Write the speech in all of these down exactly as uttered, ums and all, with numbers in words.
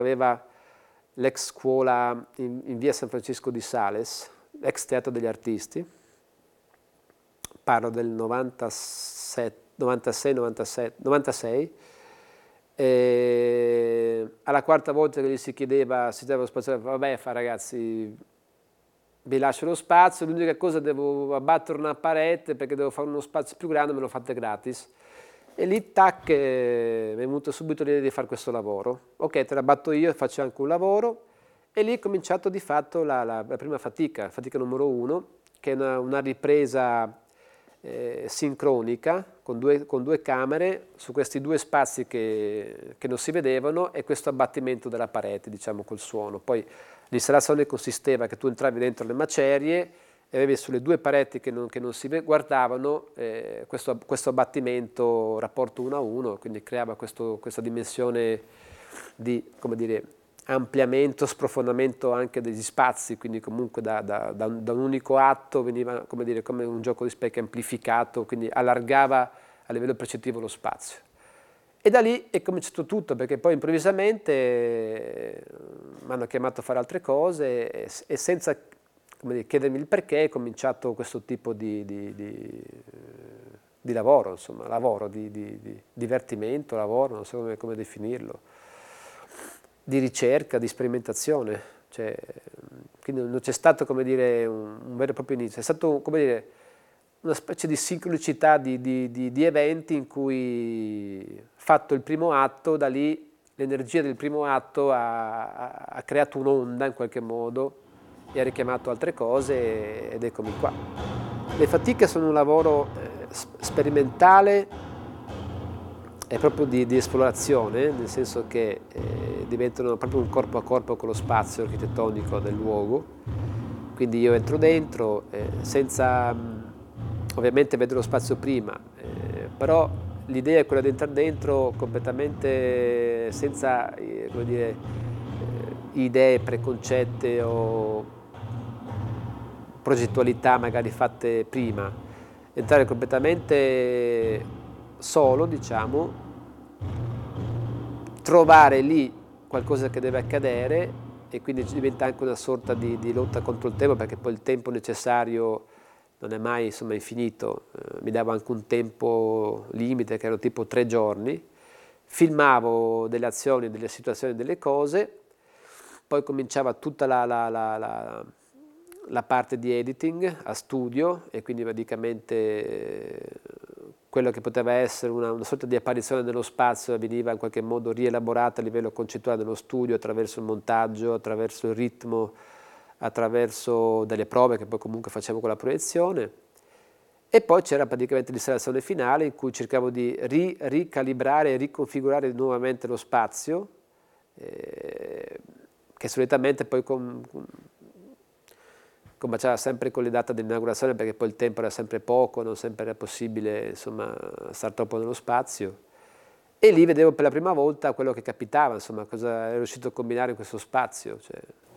aveva l'ex scuola in, in via San Francisco di Sales, ex Teatro degli Artisti, parlo del novantasei, novantasette, novantasei, e alla quarta volta che gli si chiedeva se aveva lo spazio, vabbè, fa ragazzi, vi lascio lo spazio, l'unica cosa devo abbattere una parete perché devo fare uno spazio più grande, me lo fate gratis. E lì, tac, eh, mi è venuto subito l'idea di fare questo lavoro. Ok, te la batto io e faccio anche un lavoro. E lì è cominciato di fatto la, la, la prima fatica, fatica numero uno, che è una, una ripresa eh, sincronica con due, con due camere su questi due spazi che, che non si vedevano e questo abbattimento della parete, diciamo, col suono. Poi l'installazione consisteva che tu entravi dentro le macerie e avevi sulle due pareti che non, che non si guardavano eh, questo, questo abbattimento rapporto uno a uno, quindi creava questo, questa dimensione di, come dire, ampliamento, sprofondamento anche degli spazi, quindi comunque da, da, da, un, da un unico atto veniva, come dire, come un gioco di specchi amplificato, quindi allargava a livello percettivo lo spazio. E da lì è cominciato tutto, perché poi improvvisamente eh, mi hanno chiamato a fare altre cose e, e senza, come dire, chiedermi il perché è cominciato questo tipo di, di, di, di lavoro, insomma, lavoro, di, di, di divertimento, lavoro, non so come, come definirlo, di ricerca, di sperimentazione, cioè, quindi non c'è stato, come dire, un, un vero e proprio inizio, è stato, come dire, una specie di sincronicità di, di, di, di eventi in cui, fatto il primo atto, da lì l'energia del primo atto ha, ha, ha creato un'onda in qualche modo e ha richiamato altre cose ed eccomi qua. Le fatiche sono un lavoro eh, sperimentale è proprio di, di esplorazione, nel senso che eh, diventano proprio un corpo a corpo con lo spazio architettonico del luogo, quindi io entro dentro eh, senza, mh, ovviamente vedo lo spazio prima, eh, però l'idea è quella di entrare dentro completamente senza eh, come dire, eh, idee preconcette o progettualità magari fatte prima, entrare completamente solo, diciamo, trovare lì qualcosa che deve accadere e quindi diventa anche una sorta di, di lotta contro il tempo, perché poi il tempo necessario non è mai, insomma, infinito, eh, mi davo anche un tempo limite che erano tipo tre giorni, filmavo delle azioni, delle situazioni, delle cose, poi cominciava tutta la, la, la, la, la parte di editing a studio e quindi praticamente eh, quello che poteva essere una, una sorta di apparizione dello spazio veniva in qualche modo rielaborata a livello concettuale dello studio attraverso il montaggio, attraverso il ritmo, attraverso delle prove che poi comunque facevo con la proiezione. E poi c'era praticamente l'installazione finale in cui cercavo di ri, ricalibrare e riconfigurare nuovamente lo spazio, eh, che solitamente poi com, com, combaciava sempre con le date dell'inaugurazione perché poi il tempo era sempre poco, non sempre era possibile, insomma, stare troppo nello spazio. E lì vedevo per la prima volta quello che capitava, insomma, cosa ero riuscito a combinare in questo spazio. Cioè,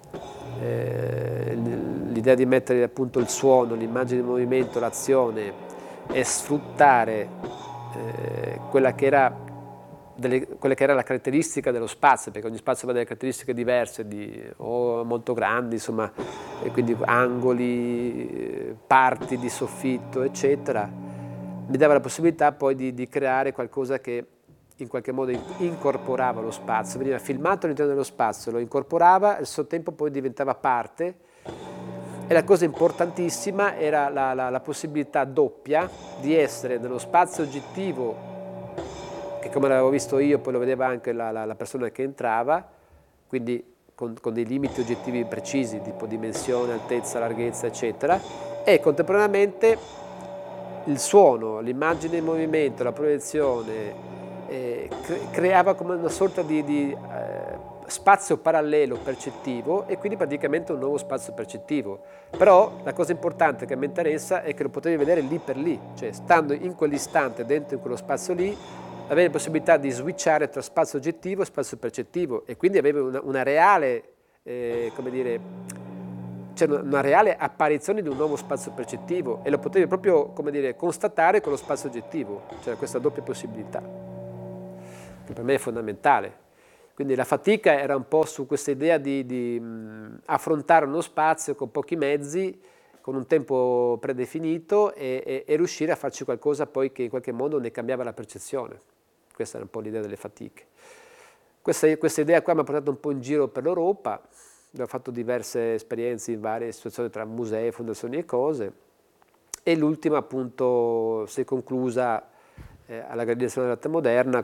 eh, l'idea di mettere appunto il suono, l'immagine di movimento, l'azione e sfruttare eh, quella che era Delle, quella che era la caratteristica dello spazio, perché ogni spazio aveva delle caratteristiche diverse, di, o molto grandi, insomma, e quindi angoli, parti di soffitto, eccetera, mi dava la possibilità poi di, di creare qualcosa che in qualche modo incorporava lo spazio, veniva filmato all'interno dello spazio, lo incorporava e al suo tempo poi diventava parte. E la cosa importantissima era la, la, la possibilità doppia di essere nello spazio oggettivo, che come l'avevo visto io, poi lo vedeva anche la, la, la persona che entrava, quindi con, con dei limiti oggettivi precisi, tipo dimensione, altezza, larghezza, eccetera, e contemporaneamente il suono, l'immagine in movimento, la proiezione, eh, cre creava come una sorta di, di eh, spazio parallelo percettivo e quindi praticamente un nuovo spazio percettivo. Però la cosa importante che mi interessa è che lo potevi vedere lì per lì, cioè stando in quell'istante dentro in quello spazio lì, avevi la possibilità di switchare tra spazio oggettivo e spazio percettivo e quindi avevi una, una reale, eh, come dire, cioè una, una reale apparizione di un nuovo spazio percettivo e lo potevi proprio, come dire, constatare con lo spazio oggettivo, cioè questa doppia possibilità, che per me è fondamentale. Quindi la fatica era un po' su questa idea di, di mh, affrontare uno spazio con pochi mezzi, con un tempo predefinito e, e, e riuscire a farci qualcosa poi che in qualche modo ne cambiava la percezione. Questa era un po' l'idea delle fatiche. Questa, questa idea qua mi ha portato un po' in giro per l'Europa, ho fatto diverse esperienze in varie situazioni tra musei, fondazioni e cose, e l'ultima appunto si è conclusa eh, alla Galleria Nazionale d'Arte Moderna